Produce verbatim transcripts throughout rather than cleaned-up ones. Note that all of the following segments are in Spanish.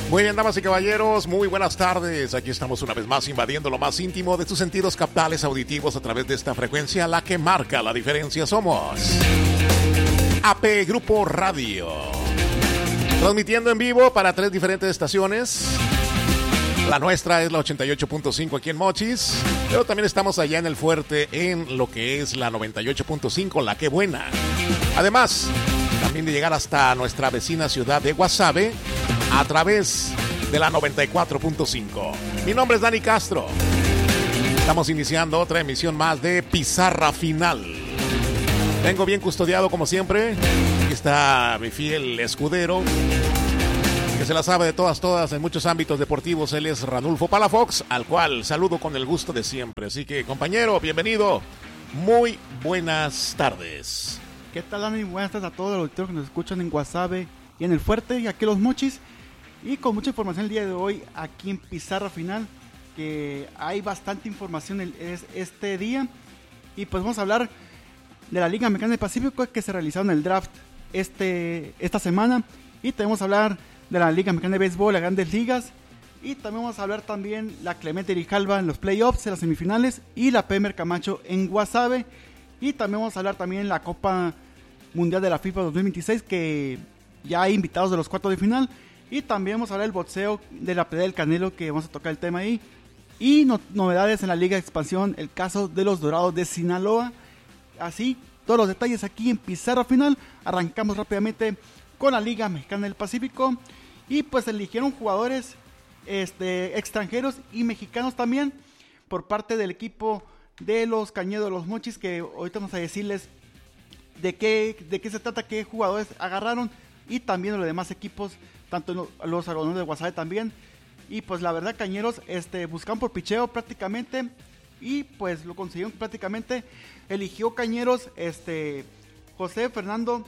Muy bien, damas y caballeros, muy buenas tardes. Aquí estamos una vez más invadiendo lo más íntimo de tus sentidos captales auditivos a través de esta frecuencia, la que marca la diferencia. Somos A P Grupo Radio, transmitiendo en vivo para tres diferentes estaciones. La nuestra es la ochenta y ocho punto cinco aquí en Mochis, pero también estamos allá en el Fuerte en lo que es la noventa y ocho punto cinco, La Que Buena. Además, también de llegar hasta nuestra vecina ciudad de Guasave a través de la noventa y cuatro punto cinco. Mi nombre es Dani Castro. Estamos iniciando otra emisión más de Pizarra Final. Vengo bien custodiado como siempre. Aquí está mi fiel escudero, que se la sabe de todas, todas en muchos ámbitos deportivos. Él es Ranulfo Palafox, al cual saludo con el gusto de siempre. Así que, compañero, bienvenido. Muy buenas tardes. ¿Qué tal, Dani? Buenas tardes a todos los auditores que nos escuchan en Guasave y en el Fuerte y aquí en Los Mochis. Y con mucha información el día de hoy aquí en Pizarra Final, que hay bastante información el, es, este día. Y pues vamos a hablar de la Liga Mexicana del Pacífico, que se realizaron el draft este, esta semana. Y también vamos a hablar de la Liga Mexicana de Béisbol, las Grandes Ligas. Y también vamos a hablar también la Clemente Grijalva en los playoffs, en las semifinales. Y la Pemer Camacho en Guasave. Y también vamos a hablar también la Copa Mundial de la FIFA dos mil veintiséis, que ya hay invitados de los cuartos de final. Y también vamos a hablar del boxeo de la pelea del Canelo, que vamos a tocar el tema ahí. Y no, novedades en la Liga de Expansión, el caso de los Dorados de Sinaloa. Así, todos los detalles aquí en Pizarra Final. Arrancamos rápidamente con la Liga Mexicana del Pacífico. Y pues eligieron jugadores este, extranjeros y mexicanos también por parte del equipo de los Cañedos de los Mochis, que ahorita vamos a decirles de qué, de qué se trata, qué jugadores agarraron. Y también los demás equipos, tanto los algodoneros de Guasave también. Y pues la verdad, Cañeros este, buscaban por picheo prácticamente, y pues lo consiguieron prácticamente. Eligió Cañeros este, José Fernando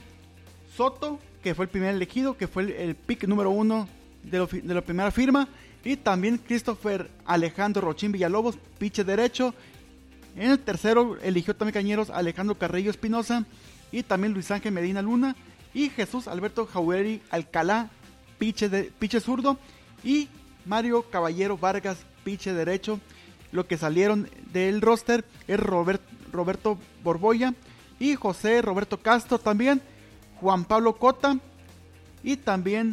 Soto, que fue el primer elegido, que fue el, el pick número uno de, lo, de la primera firma. Y también Christopher Alejandro Rochín Villalobos, pitcher derecho. En el tercero eligió también Cañeros Alejandro Carrillo Espinosa, y también Luis Ángel Medina Luna, y Jesús Alberto Jauregui Alcalá, piche, de, piche zurdo, y Mario Caballero Vargas, piche derecho. Lo que salieron del roster es Robert, Roberto Borboya y José Roberto Castro también, Juan Pablo Cota, y también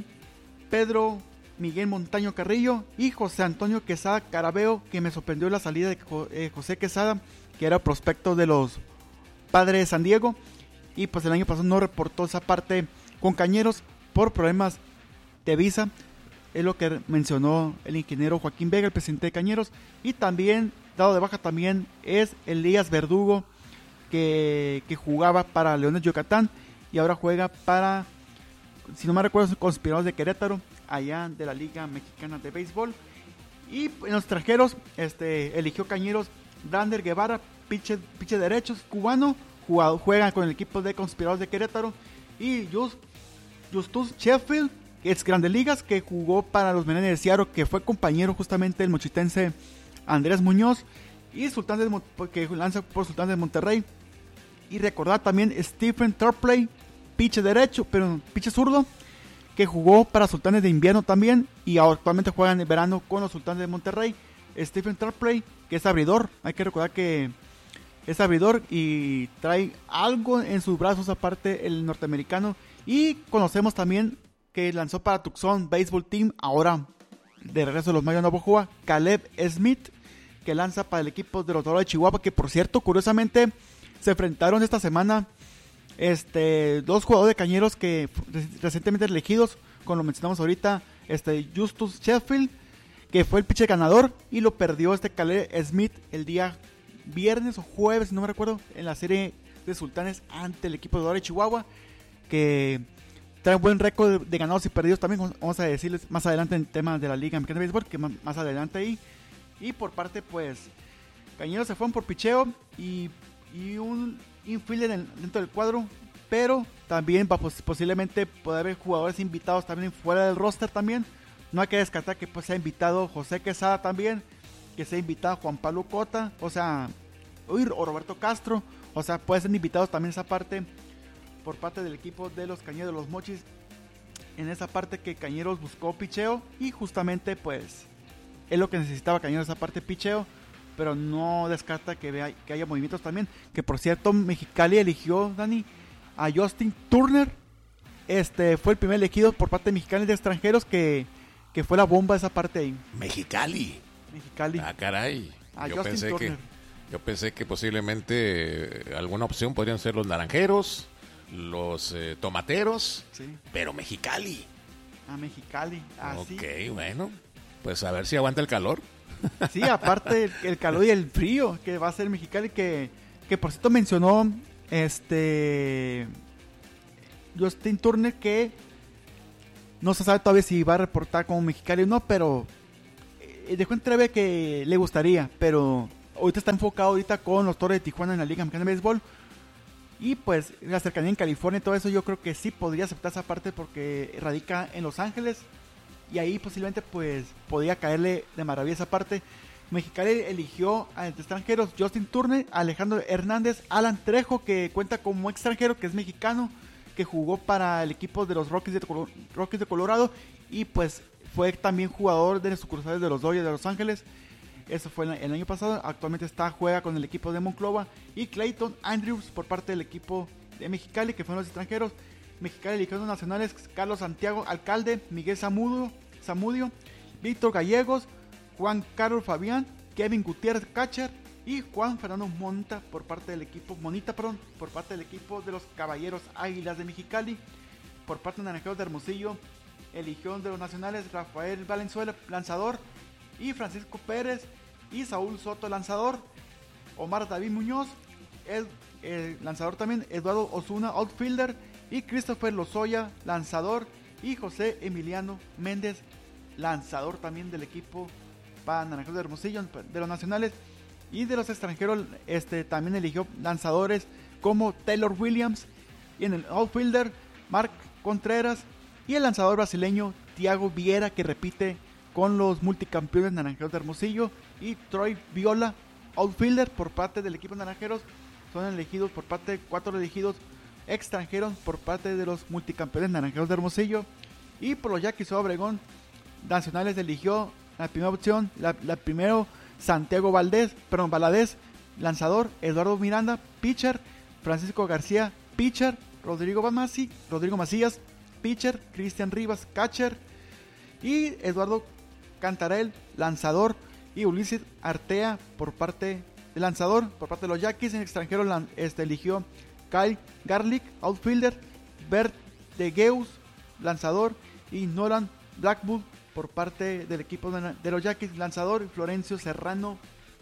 Pedro Miguel Montaño Carrillo y José Antonio Quesada Carabeo, que me sorprendió la salida de eh, José Quesada, que era prospecto de los Padres de San Diego. Y pues el año pasado no reportó esa parte con Cañeros por problemas de visa. Es lo que mencionó el ingeniero Joaquín Vega, el presidente de Cañeros. Y también, dado de baja también, es Elías Verdugo, que, que jugaba para Leones de Yucatán y ahora juega para, si no me recuerdo, Conspiradores de Querétaro, allá de la Liga Mexicana de Béisbol. Y en los extranjeros, este, eligió Cañeros Brander Guevara, pitcher, pitcher derecho, cubano. Jugado, juegan con el equipo de Conspiradores de Querétaro. Y Just, Justus Sheffield, que es Grandes Ligas, que jugó para los Menes de Seattle, que fue compañero justamente del mochitense Andrés Muñoz. Y Sultanes de, que lanza por Sultanes de Monterrey. Y recordar también Stephen Tarpley, pitcher derecho, pero pitcher zurdo, que jugó para Sultanes de Invierno también. Y actualmente juega en el verano con los Sultanes de Monterrey. Stephen Tarpley, que es abridor. Hay que recordar que es abridor y trae algo en sus brazos aparte el norteamericano. Y conocemos también que lanzó para Tucson Baseball Team, ahora de regreso a los Mayos Navojoa, Caleb Smith, que lanza para el equipo de los Dorados de Chihuahua, que por cierto, curiosamente, se enfrentaron esta semana este, dos jugadores de Cañeros que recientemente elegidos, como lo mencionamos ahorita, este, Justus Sheffield, que fue el pitcher ganador, y lo perdió este Caleb Smith el día viernes o jueves, no me recuerdo, en la serie de Sultanes ante el equipo de Dorados de Chihuahua, que trae buen récord de ganados y perdidos también. Vamos a decirles más adelante en temas de la Liga Mexicana de Béisbol, que más, más adelante ahí. Y por parte, pues, Cañeros se fueron por picheo y, y un infielder dentro del cuadro, pero también va, pues, posiblemente puede haber jugadores invitados también fuera del roster también. No hay que descartar que pues sea invitado José Quesada también, que sea invitado Juan Pablo Cota, o sea, o Roberto Castro, o sea, pueden ser invitados también esa parte por parte del equipo de los Cañeros de los Mochis. en esa parte que Cañeros buscó picheo y justamente pues es lo que necesitaba Cañeros, esa parte picheo, pero no descarta que, vea, que haya movimientos también. Que por cierto, Mexicali eligió, Dani, a Justin Turner. Este fue el primer elegido por parte de Mexicali de extranjeros que, que fue la bomba esa parte ahí. Mexicali. Mexicali. Ah, caray. A Yo Justin pensé Turner. que yo pensé que posiblemente eh, alguna opción podrían ser los naranjeros, los eh, tomateros, Sí, pero Mexicali. a Mexicali. Así. Ok, bueno. Pues a ver si aguanta el calor. Sí, aparte el, el calor y el frío que va a ser Mexicali, que, que por cierto mencionó este Justin Turner que no se sabe todavía si va a reportar como Mexicali o no, pero eh, dejó entrever que le gustaría, pero ahorita está enfocado ahorita con los Toros de Tijuana en la Liga Mexicana de Béisbol. Y pues la cercanía en California y todo eso, yo creo que sí podría aceptar esa parte porque radica en Los Ángeles. Y ahí posiblemente pues podía caerle de maravilla esa parte. Mexicali eligió a extranjeros Justin Turner, Alejandro Hernández, Alan Trejo, que cuenta como extranjero, que es mexicano, que jugó para el equipo de los Rockies de, Colo- Rockies de Colorado. Y pues fue también jugador de los sucursales de los Dodgers de Los Ángeles. Eso fue el año pasado. Actualmente está juega con el equipo de Monclova. Y Clayton Andrews por parte del equipo de Mexicali, que fueron los extranjeros. Mexicali eligió a los nacionales Carlos Santiago Alcalde, Miguel Zamudio, Zamudio, Víctor Gallegos, Juan Carlos Fabián, Kevin Gutiérrez Catcher y Juan Fernando Monta por parte del equipo Monita, perdón, por parte del equipo de los Caballeros Águilas de Mexicali. Por parte de Naranjeros de Hermosillo eligió de los nacionales Rafael Valenzuela, lanzador, y Francisco Pérez y Saúl Soto, lanzador. Omar David Muñoz, el, el lanzador también, Eduardo Osuna, outfielder, y Christopher Lozoya, lanzador, y José Emiliano Méndez, lanzador también del equipo para Naranjeros de Hermosillo, de los nacionales. Y de los extranjeros este, también eligió lanzadores como Taylor Williams, y en el outfielder Mark Contreras, y el lanzador brasileño Thiago Vieira, que repite con los multicampeones Naranjeros de Hermosillo, y Troy Viola, outfielder por parte del equipo Naranjeros. Son elegidos por parte de cuatro elegidos extranjeros por parte de los multicampeones Naranjeros de Hermosillo. Y por los Yaquis Obregón nacionales eligió la primera opción, la, la primero Santiago Valdés, perdón, Valadez, lanzador, Eduardo Miranda, pitcher, Francisco García, pitcher, Rodrigo Masi, Rodrigo Macías, pitcher, Cristian Rivas, catcher, y Eduardo Cantarel, lanzador, y Ulises Artea por parte del lanzador, por parte de los Yaquis. En extranjero este, eligió Kyle Garlick, outfielder, Bert de Geus, lanzador, y Nolan Blackwood por parte del equipo de, de los Yaquis, lanzador, y Florencio Serrano,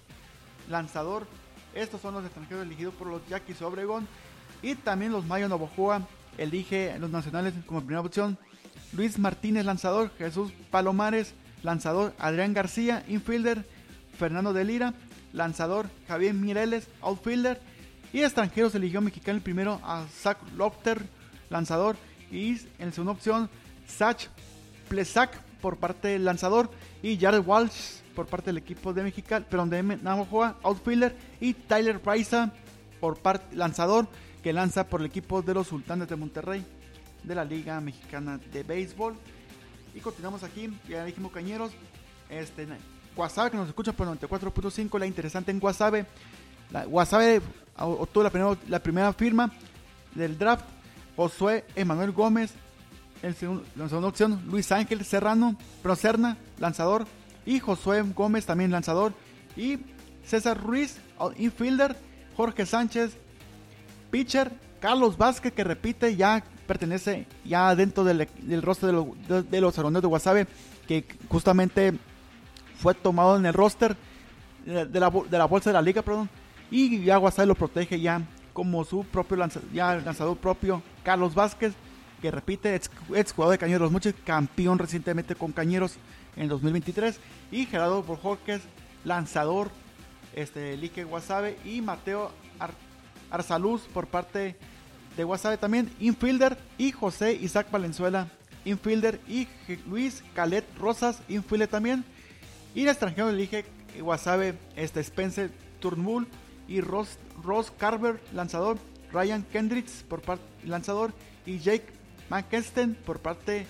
lanzador. Estos son los extranjeros elegidos por los Yaquis Obregón. Y también los Mayo Navojoa elige en los nacionales como primera opción Luis Martínez, lanzador, Jesús Palomares, lanzador, Adrián García, infielder, Fernando de Lira, lanzador, Javier Mireles, outfielder. Y extranjeros eligió Mexicali primero a Zach Lofter, lanzador, y en segunda opción Zach Plesac por parte del lanzador, y Jared Walsh por parte del equipo de Mexicali, pero de Navojoa, outfielder, y Tyler Raiza por parte lanzador, que lanza por el equipo de los Sultanes de Monterrey de la Liga Mexicana de Béisbol. Y continuamos aquí, ya dijimos Cañeros, este, Guasave, que nos escucha por noventa y cuatro punto cinco, la interesante en Guasave. La, Guasave obtuvo la primera, la primera firma del draft, Josué Emanuel Gómez. En segundo, la segunda opción, Luis Ángel Serrano, Procerna, lanzador, y Josué Gómez, también lanzador, y César Ruiz, infielder, Jorge Sánchez, pitcher, Carlos Vázquez, que repite, ya pertenece ya dentro del, del roster de, lo, de, de los Aroneros de Guasave, que justamente fue tomado en el roster de, de, la, de la bolsa de la liga, perdón, y ya Guasave lo protege ya como su propio lanza, ya lanzador propio, Carlos Vázquez, que repite, ex, ex jugador de Cañeros Mochis, campeón recientemente con Cañeros en el dos mil veintitrés, y Gerardo Borjorques, lanzador, este, Lique Guasave, y Mateo Ar, Arzaluz por parte de Guasave también, infielder, y José Isaac Valenzuela, infielder, y Luis Calet Rosas, infielder también. Y el extranjero elige Guasave, este, Spencer Turnbull, y Ross, Ross Carver, lanzador, Ryan Kendricks por parte lanzador, y Jake McKeston por parte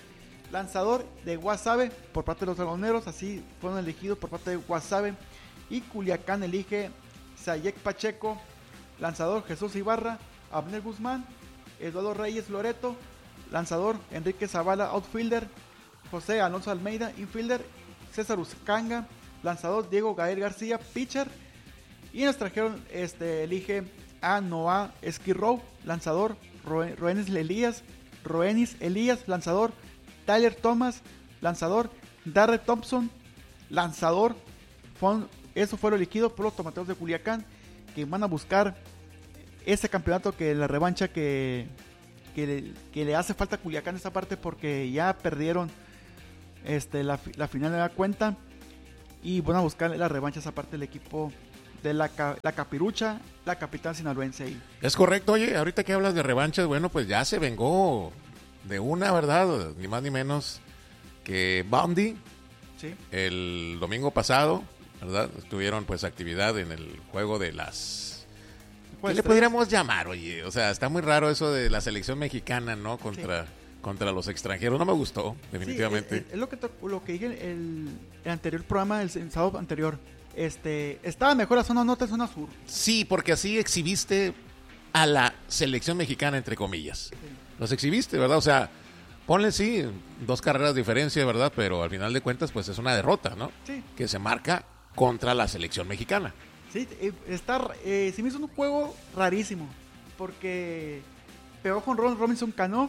lanzador de Guasave por parte de los dragoneros, así fueron elegidos por parte de Guasave. Y Culiacán elige Sayek Pacheco, lanzador Jesús Ibarra, Abner Guzmán, Eduardo Reyes Loreto, lanzador Enrique Zavala, outfielder, José Alonso Almeida, infielder, César Uscanga, lanzador Diego Gael García, pitcher. Y en el extranjero este, elige a Noah Esquirrow, lanzador Roenis Elías, Roenis Elías, lanzador Tyler Thomas, lanzador Darrell Thompson, lanzador. Fue, eso fue lo elegido por los tomateros de Culiacán, que van a buscar ese campeonato, que la revancha que, que, le, que le hace falta a Culiacán esta parte, porque ya perdieron este, la, la final de la cuenta, y van a buscar la revancha esa parte del equipo de la, la Capirucha, la capital sinaloense. Es correcto. Oye, ahorita que hablas de revanchas, bueno, pues ya se vengó de una, ¿verdad? Ni más ni menos que Boundy. Sí. El domingo pasado, ¿verdad? Tuvieron pues actividad en el juego de las... Pues, ¿Qué le podríamos llamar, oye? O sea, está muy raro eso de la selección mexicana, ¿no? Contra, sí. contra los extranjeros. No me gustó, definitivamente. Sí, es, es lo que lo que dije el, el anterior programa, el, el sábado anterior. Este, estaba mejor la zona norte, la zona sur. Sí, porque así exhibiste a la selección mexicana, entre comillas. Sí. Los exhibiste, ¿verdad? O sea, ponle sí, dos carreras de diferencia, ¿verdad? Pero al final de cuentas, pues es una derrota, ¿no? Sí. Que se marca contra la selección mexicana. Sí, está, eh, sí me hizo un juego rarísimo, porque pegó con Ron Robinson Cano,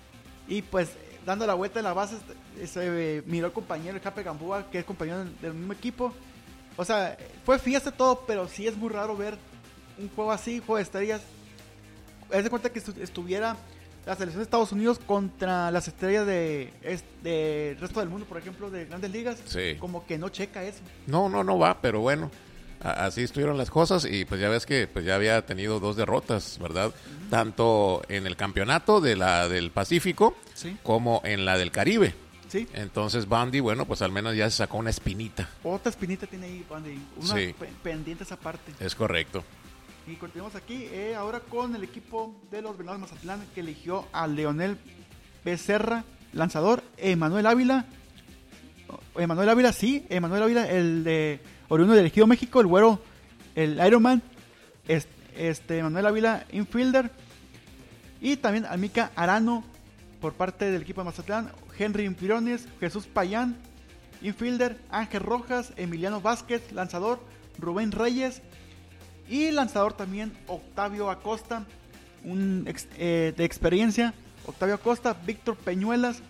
y pues dando la vuelta en la base, se eh, miró el compañero, el Jape Gambúa, que es compañero del, del mismo equipo. O sea, fue fiesta todo, pero sí es muy raro ver un juego así, juego de estrellas. Es de cuenta que estuviera la selección de Estados Unidos contra las estrellas de, de resto del mundo, por ejemplo, de Grandes Ligas. Sí. Como que no checa eso. No, no, no va, pero bueno, a, así estuvieron las cosas, y pues ya ves que pues ya había tenido dos derrotas, ¿verdad? Uh-huh. Tanto en el campeonato de la del Pacífico, sí, como en la del Caribe. Sí. Entonces Boundy, bueno, pues al menos ya se sacó una espinita. Otra espinita tiene ahí Boundy, una sí. pe- pendiente esa parte. Es correcto. Y continuamos aquí, eh, ahora con el equipo de los Venados de Mazatlán, que eligió a Leonel Becerra, lanzador, Emanuel Ávila, Emanuel Ávila, sí, Emanuel Ávila, el de oriundo del Ejido México, el güero, el Ironman, este, este Emanuel Ávila, infielder, y también a Mica Arano, por parte del equipo de Mazatlán, Henry Pirones, Jesús Payán, infielder, Ángel Rojas, Emiliano Vázquez, lanzador, Rubén Reyes, y lanzador también Octavio Acosta, un ex, eh, de experiencia, Octavio Acosta, Víctor Peñuelas,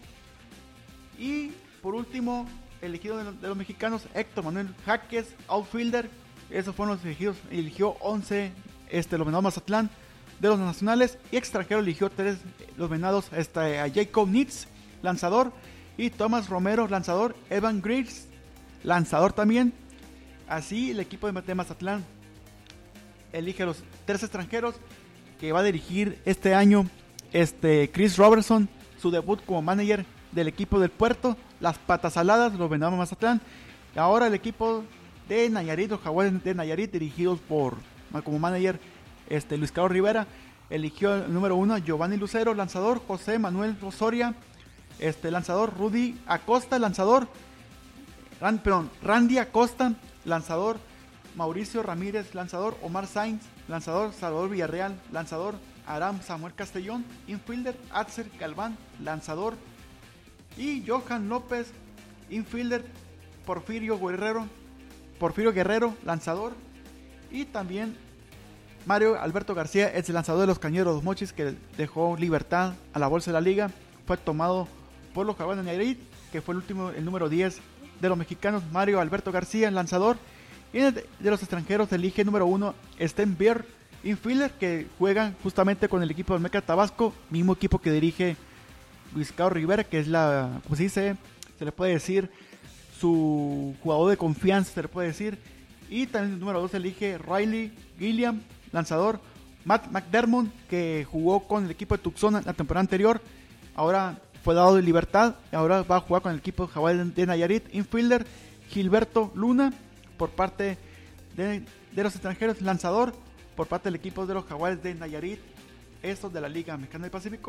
y por último, elegido de, de los mexicanos, Héctor Manuel Jaques, outfielder. Esos fueron los elegidos, eligió once este, los Venados Mazatlán. De los nacionales y extranjeros eligió tres los Venados, este, a Jacob Nitz, lanzador, y Tomás Romero, lanzador, Evan Griggs, lanzador también. Así el equipo de Mazatlán elige a los tres extranjeros que va a dirigir este año este Chris Robertson, su debut como manager del equipo del Puerto, las Patas Saladas, los Venados Mazatlán. Y ahora el equipo de Nayarit, los Jaguares de Nayarit, dirigidos por como manager Este, Luis Carlos Rivera, eligió el número uno Giovanni Lucero, lanzador, José Manuel Osoria, este, lanzador, Rudy Acosta, lanzador, Rand, perdón, Randy Acosta, lanzador, Mauricio Ramírez, lanzador, Omar Sainz, lanzador, Salvador Villarreal, lanzador, Aram Samuel Castellón, infielder, Atzer Galván, lanzador, y Johan López, infielder, Porfirio Guerrero, Porfirio Guerrero, lanzador, y también Mario Alberto García, es el lanzador de los Cañeros de los Mochis, que dejó libertad a la bolsa de la liga. Fue tomado por los Jaguares de Nayarit, que fue el último, el número diez de los mexicanos. Mario Alberto García, lanzador. Y de los extranjeros elige número uno Sten Beer, infielder, que juega justamente con el equipo del Meca Tabasco, mismo equipo que dirige Luis Carlos Rivera, que es la, como se dice, se le puede decir, su jugador de confianza, se le puede decir. Y también el número dos elige Riley Gilliam, lanzador, Matt McDermott, que jugó con el equipo de Tucson la temporada anterior, ahora fue dado de libertad, ahora va a jugar con el equipo de Jaguares de Nayarit, infielder, Gilberto Luna, por parte de, de los extranjeros, lanzador, por parte del equipo de los Jaguares de Nayarit, estos de la Liga Mexicana del Pacífico,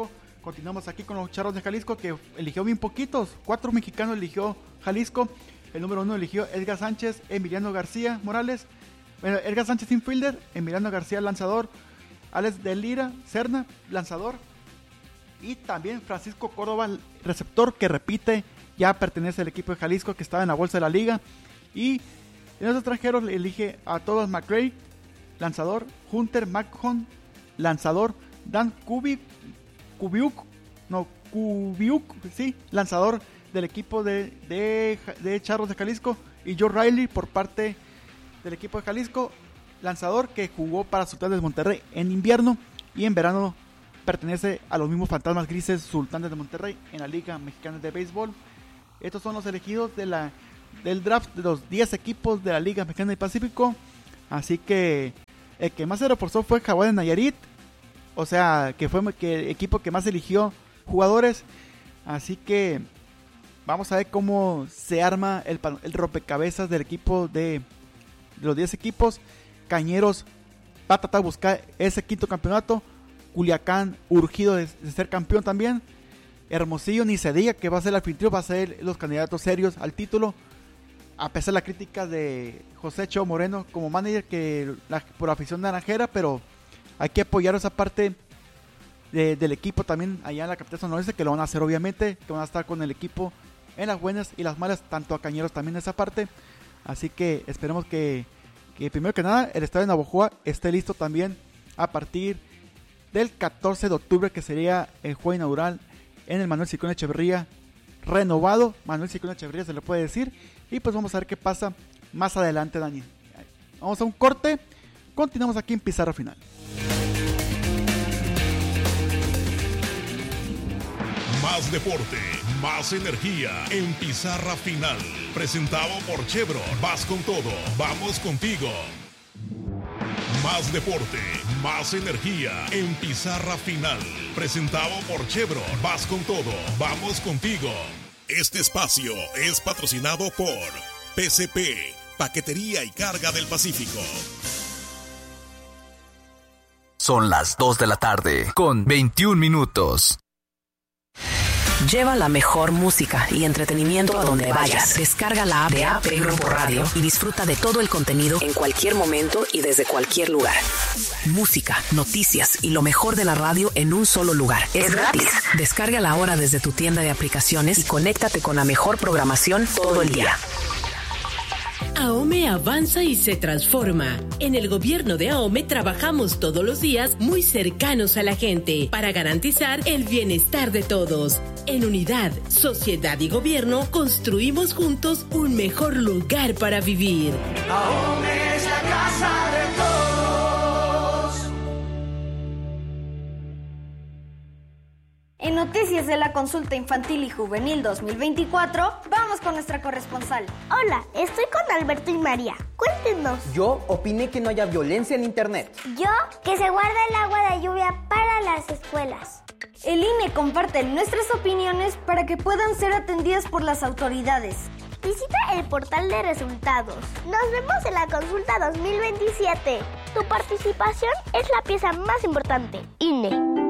continuamos aquí con los Charros de Jalisco, que eligió bien poquitos. Cuatro mexicanos eligió Jalisco. El número uno eligió Edgar Sánchez, Emiliano García Morales. Bueno, Edgar Sánchez infielder, Emiliano García lanzador, Alex de Lira Serna lanzador. Y también Francisco Córdoba, receptor, que repite, ya pertenece al equipo de Jalisco, que estaba en la bolsa de la liga. Y en los extranjeros elige a Thomas McRae, lanzador, Hunter McHone, lanzador, Dan Kubi, Kubiuk, no, Kubiuk, sí, lanzador del equipo de, de, de Charros de Jalisco, y Joe Riley por parte del equipo de Jalisco, lanzador que jugó para Sultanes de Monterrey en invierno y en verano pertenece a los mismos Fantasmas Grises Sultanes de Monterrey en la Liga Mexicana de Béisbol. Estos son los elegidos de la, del draft de los diez equipos de la Liga Mexicana del Pacífico. Así que el que más se reforzó fue Jaguares de Nayarit, o sea, que fue que el equipo que más eligió jugadores. Así que vamos a ver cómo se arma el, el rompecabezas del equipo de, de los diez equipos. Cañeros va a tratar de buscar ese quinto campeonato. Culiacán urgido de, de ser campeón también. Hermosillo ni se diga que va a ser el anfitrión, va a ser los candidatos serios al título. A pesar de la crítica de José Cho Moreno como manager, que la, por afición naranjera, pero hay que apoyar esa parte de, del equipo también allá en la capital sonorense, que lo van a hacer obviamente, que van a estar con el equipo en las buenas y las malas, tanto a Cañeros también esa parte. Así que esperemos que, que primero que nada el estadio de Navojoa esté listo también a partir del catorce de octubre, que sería el juego inaugural en el Manuel Ciccone Echeverría renovado. Manuel Ciccone Echeverría se le puede decir. Y pues vamos a ver qué pasa más adelante, Dani. Vamos a un corte. Continuamos aquí en Pizarra Final. Más deporte, más energía en Pizarra Final. Presentado por Chevron. Vas con todo, vamos contigo. Más deporte, más energía en Pizarra Final. Presentado por Chevron. Vas con todo, vamos contigo. Este espacio es patrocinado por P C P, Paquetería y Carga del Pacífico. Son las dos de la tarde con veintiún minutos. Lleva la mejor música y entretenimiento a donde vayas. Descarga la app de A P Grupo Radio y disfruta de todo el contenido en cualquier momento y desde cualquier lugar. Música, noticias y lo mejor de la radio en un solo lugar. Es gratis. Descárgala ahora desde tu tienda de aplicaciones y conéctate con la mejor programación todo el día. AOME avanza y se transforma. En el gobierno de AOME trabajamos todos los días muy cercanos a la gente para garantizar el bienestar de todos. En unidad, sociedad y gobierno construimos juntos un mejor lugar para vivir. AOME es la casa de todos. En noticias de la Consulta Infantil y Juvenil dos mil veinticuatro, vamos con nuestra corresponsal. Hola, estoy con Alberto y María. Cuéntenos. Yo opiné que no haya violencia en internet. Yo, que se guarda el agua de lluvia para las escuelas. El I N E comparte nuestras opiniones para que puedan ser atendidas por las autoridades. Visita el portal de resultados. Nos vemos en la Consulta dos mil veintisiete. Tu participación es la pieza más importante. I N E.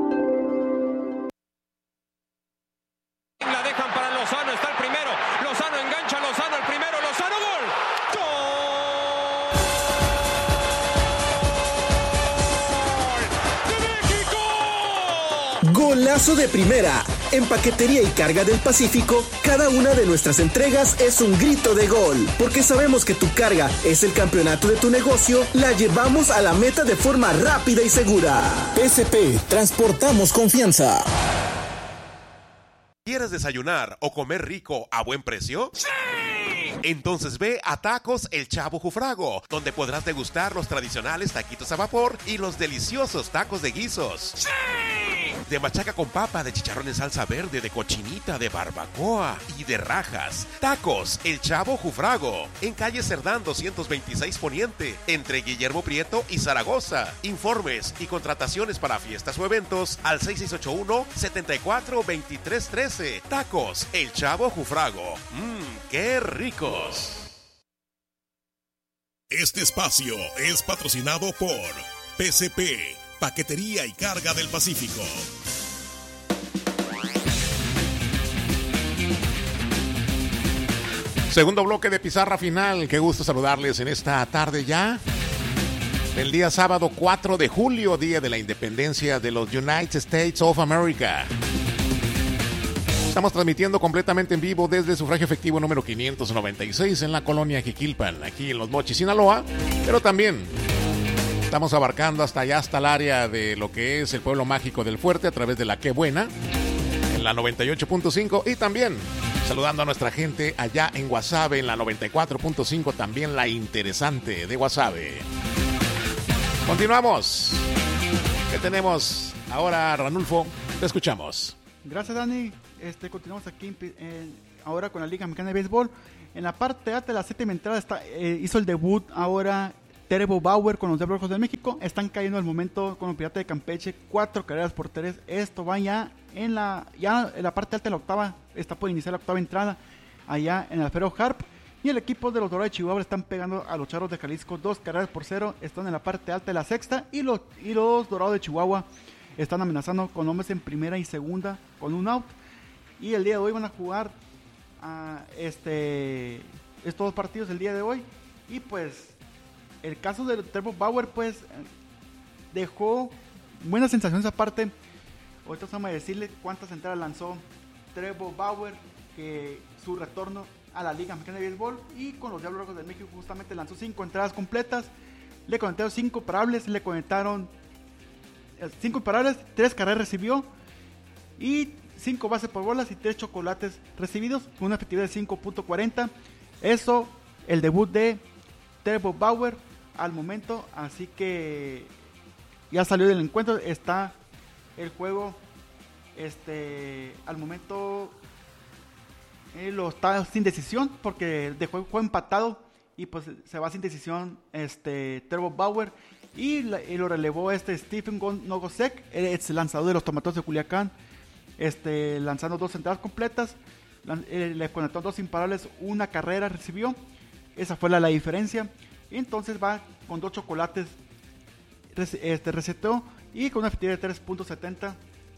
La dejan para Lozano, está el primero. Lozano engancha, Lozano el primero, Lozano, gol. ¡Gol! ¡De México! Golazo de primera. En Paquetería y Carga del Pacífico, cada una de nuestras entregas es un grito de gol. Porque sabemos que tu carga es el campeonato de tu negocio, la llevamos a la meta de forma rápida y segura. P C P, transportamos confianza. ¿Quieres desayunar o comer rico a buen precio? ¡Sí! Entonces ve a Tacos El Chavo Jufrago, donde podrás degustar los tradicionales taquitos a vapor y los deliciosos tacos de guisos. ¡Sí! De machaca con papa, de chicharrón en salsa verde, de cochinita, de barbacoa y de rajas. Tacos El Chavo Jufrago, en calle Cerdán doscientos veintiséis Poniente, entre Guillermo Prieto y Zaragoza. Informes y contrataciones para fiestas o eventos al seis seis ocho uno, siete cuatro, dos tres uno tres. Tacos El Chavo Jufrago. Mmm, qué ricos. Este espacio es patrocinado por P C P, Paquetería y Carga del Pacífico. Segundo bloque de Pizarra Final. Qué gusto saludarles en esta tarde ya. El día sábado cuatro de julio, día de la independencia de los United States of America. Estamos transmitiendo completamente en vivo desde sufragio efectivo número quinientos noventa y seis en la colonia Jiquilpan, aquí en Los Mochis, Sinaloa, pero también estamos abarcando hasta allá, hasta el área de lo que es el pueblo mágico del Fuerte a través de la Qué Buena, en la noventa y ocho punto cinco, y también saludando a nuestra gente allá en Guasave, en la noventa y cuatro punto cinco, también la interesante de Guasave. Continuamos. ¿Qué tenemos ahora, Ranulfo? Te escuchamos. Gracias, Dani. Este, continuamos aquí en, en, ahora con la Liga Mexicana de Béisbol. En la parte alta de la séptima entrada está, eh, hizo el debut ahora Trevor Bauer con los Diablos Rojos de México. Están cayendo al momento con los Piratas de Campeche, cuatro carreras por tres. Esto va ya en la, ya en la parte alta de la octava, está por iniciar la octava entrada allá en el Alfredo Harp. Y el equipo de los Dorados de Chihuahua están pegando a los Charros de Jalisco dos carreras por cero. Están en la parte alta de la sexta. Y los, y los Dorados de Chihuahua están amenazando con hombres en primera y segunda con un out. Y el día de hoy van a jugar uh, este, estos dos partidos el día de hoy. Y pues el caso de Trevor Bauer pues dejó buenas sensaciones aparte. Ahorita vamos a decirle cuántas entradas lanzó Trevor Bauer, que su retorno a la Liga Mexicana de Béisbol, y con los Diablos Rojos de México justamente lanzó cinco entradas completas, le conectaron cinco imparables, le conectaron cinco imparables, tres carreras recibió y cinco bases por bolas y tres chocolates recibidos con una efectividad de cinco punto cuarenta. Eso, el debut de Trevor Bauer al momento, así que ya salió del encuentro, está el juego este al momento. Eh, lo está sin decisión porque dejó el juego empatado y pues se va sin decisión este Trevor Bauer y, la, y lo relevó este Stephen Nogosek, el ex lanzador de los Tomateros de Culiacán, este lanzando dos entradas completas, eh, le conectó dos imparables, una carrera recibió, esa fue la, la diferencia, y entonces va con dos chocolates, este reseteó y con una efectividad de tres punto setenta.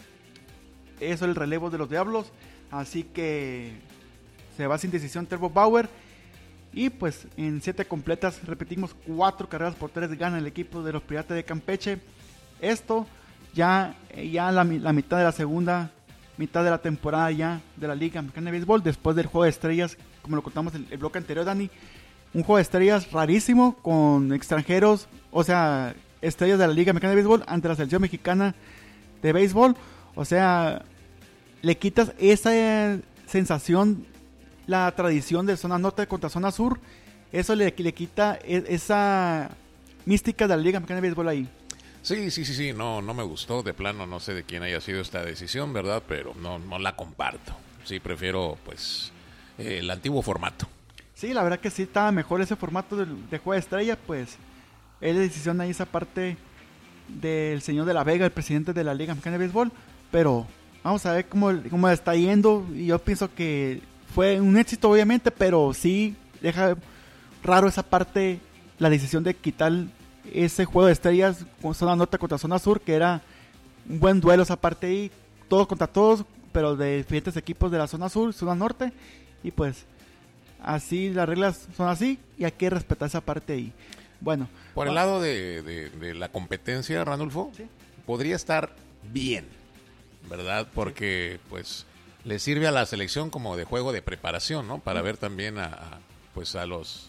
Eso es el relevo de los Diablos, así que se va sin decisión Trevor Bauer. Y pues en siete completas, repetimos, cuatro carreras por tres gana el equipo de los Piratas de Campeche. Esto ya, ya la, la mitad de la segunda mitad de la temporada ya de la Liga Mexicana de Béisbol, después del juego de estrellas, como lo contamos en el bloque anterior, Dani. Un juego de estrellas rarísimo con extranjeros, o sea, estrellas de la Liga Mexicana de Béisbol ante la selección mexicana de béisbol. O sea, le quitas esa sensación, la tradición de zona norte contra zona sur. Eso le, le quita esa mística de la Liga Mexicana de Béisbol ahí. Sí, sí, sí, sí, no, no me gustó, de plano, no sé de quién haya sido esta decisión, ¿verdad? Pero no, no la comparto. Sí, prefiero, pues, eh, el antiguo formato. Sí, la verdad que sí estaba mejor ese formato de, de juego de estrella, pues, es la decisión ahí, esa parte del señor de la Vega, el presidente de la Liga Mexicana de Béisbol, pero vamos a ver cómo, cómo está yendo, y yo pienso que fue un éxito, obviamente, pero sí deja raro esa parte, la decisión de quitar ese juego de estrellas con zona norte contra zona sur, que era un buen duelo esa parte ahí, todos contra todos, pero de diferentes equipos de la zona sur, zona norte, y pues así las reglas son así, y hay que respetar esa parte ahí. Bueno, por el lado de, de, de la competencia, Ranulfo, ¿sí? Podría estar bien, ¿verdad? Porque pues le sirve a la selección como de juego de preparación, ¿no? Para ver también a, a pues a los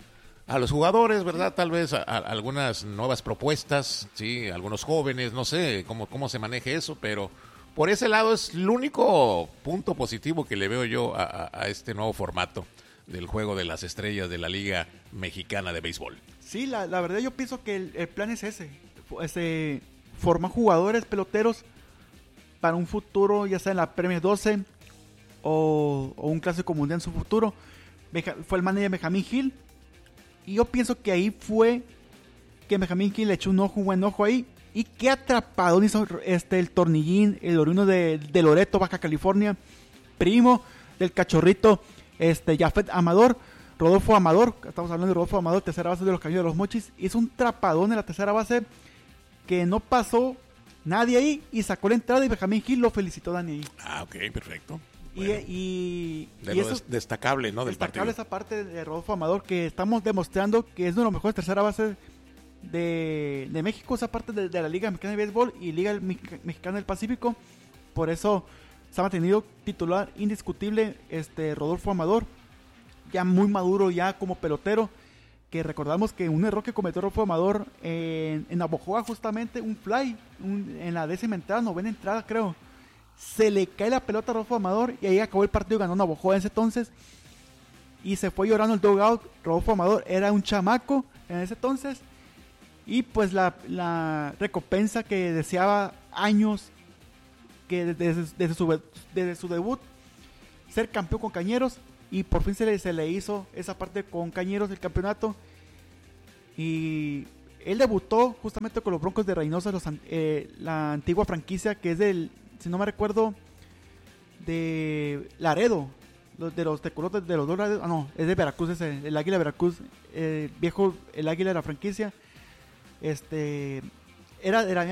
a los jugadores, ¿verdad? Tal vez a, a algunas nuevas propuestas, sí, algunos jóvenes, no sé cómo cómo se maneje eso, pero por ese lado es el único punto positivo que le veo yo a, a, a este nuevo formato del juego de las estrellas de la Liga Mexicana de Béisbol. Sí, la, la verdad yo pienso que el, el plan es ese, ese formar jugadores, peloteros para un futuro, ya sea en la Premier doce o, o un clásico mundial en su futuro. Beja, fue el manager Benjamín Gil, y yo pienso que ahí fue que Benjamín Gil le echó un ojo, un buen ojo ahí, y qué atrapadón hizo este, el Tornillín, el oriundo de, de Loreto, Baja California, primo del cachorrito este Jafet Amador, Rodolfo Amador, estamos hablando de Rodolfo Amador, tercera base de los Cañones de los Mochis, hizo un trapadón en la tercera base que no pasó nadie ahí y sacó la entrada, y Benjamín Gil lo felicitó, Dani. Ah, ok, perfecto. Bueno, y, y, de y lo eso des- destacable, ¿no? Del destacable partido. esa parte de Rodolfo Amador, que estamos demostrando que es uno de los mejores tercera base de, de México, esa parte de, de la Liga Mexicana de Béisbol y Liga Mex- Mexicana del Pacífico. Por eso se ha mantenido titular indiscutible este Rodolfo Amador, ya muy maduro ya como pelotero, que recordamos que un error que cometió Rodolfo Amador en, en Navojoa, justamente un fly un, en la décima entrada, novena entrada creo, se le cae la pelota a Rodolfo Amador y ahí acabó el partido, ganó Navojoa en ese entonces y se fue llorando el dugout. Rodolfo Amador era un chamaco en ese entonces y pues la, la recompensa que deseaba años, que desde, desde, su, desde su debut ser campeón con Cañeros, y por fin se le, se le hizo esa parte con Cañeros del campeonato. Y él debutó justamente con los Broncos de Reynosa, los, eh, la antigua franquicia que es del, si no me recuerdo, de Laredo, los, de los tecolotes de los dos Laredos. Ah, no, es de Veracruz, ese, el Águila de Veracruz, eh, viejo, el Águila de la franquicia. Este era, era